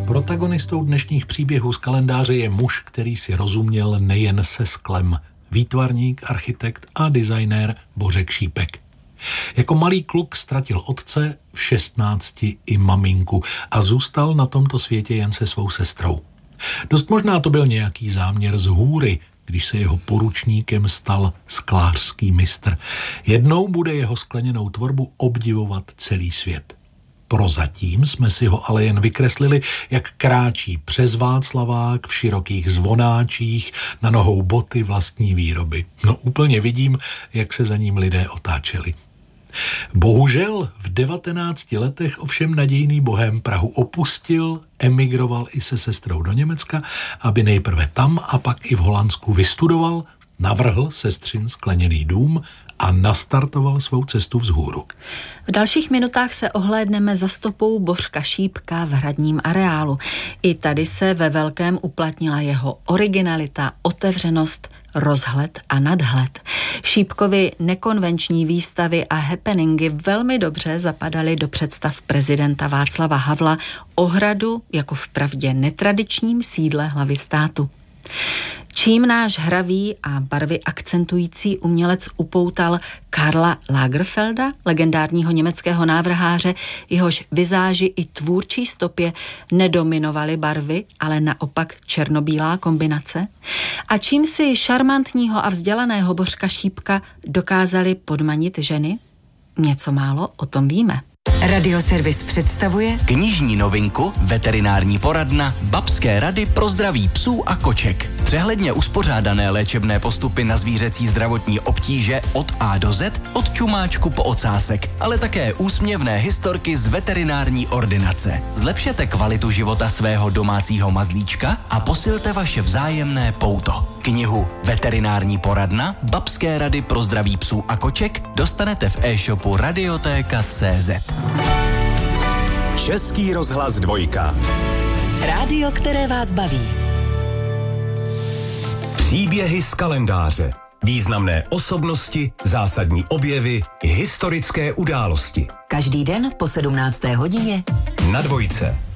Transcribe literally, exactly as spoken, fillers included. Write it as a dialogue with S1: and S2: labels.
S1: Protagonistou dnešních příběhů z kalendáře je muž, který si rozuměl nejen se sklem. Výtvarník, architekt a designér Bořek Šípek. Jako malý kluk ztratil otce, v šestnácti i maminku a zůstal na tomto světě jen se svou sestrou. Dost možná to byl nějaký záměr z hůry, když se jeho poručníkem stal sklářský mistr. Jednou bude jeho skleněnou tvorbu obdivovat celý svět. Prozatím jsme si ho ale jen vykreslili, jak kráčí přes Václavák v širokých zvonáčích, na nohou boty vlastní výroby. No úplně vidím, jak se za ním lidé otáčeli. Bohužel v devatenácti letech ovšem nadějný bohém Prahu opustil, emigroval i se sestrou do Německa, aby nejprve tam a pak i v Holandsku vystudoval, navrhl sestřin skleněný dům a nastartoval svou cestu vzhůru.
S2: V dalších minutách se ohlédneme za stopou Bořka Šípka v hradním areálu. I tady se ve velkém uplatnila jeho originalita, otevřenost, rozhled a nadhled. Šípkovi nekonvenční výstavy a happeningy velmi dobře zapadaly do představ prezidenta Václava Havla o hradu jako vpravdě netradičním sídle hlavy státu. Čím náš hravý a barvy akcentující umělec upoutal Karla Lagerfelda, legendárního německého návrháře, jehož vizáži i tvůrčí stopě nedominovaly barvy, ale naopak černobílá kombinace? A čím si šarmantního a vzdělaného Bořka Šípka dokázali podmanit ženy? Něco málo o tom víme.
S3: Radioservis představuje
S4: knižní novinku Veterinární poradna Babské rady pro zdraví psů a koček. Přehledně uspořádané léčebné postupy na zvířecí zdravotní obtíže od A do Z, od čumáčku po ocásek, ale také úsměvné historky z veterinární ordinace. Zlepšete kvalitu života svého domácího mazlíčka a posilte vaše vzájemné pouto. Knihu Veterinární poradna Babské rady pro zdraví psů a koček dostanete v e-shopu radiotéka tečka cé zet.
S5: Český rozhlas dvojka.
S3: Rádio, které vás baví.
S5: Příběhy z kalendáře. Významné osobnosti, zásadní objevy, historické události.
S3: Každý den po sedmnácté hodině
S5: na dvojce.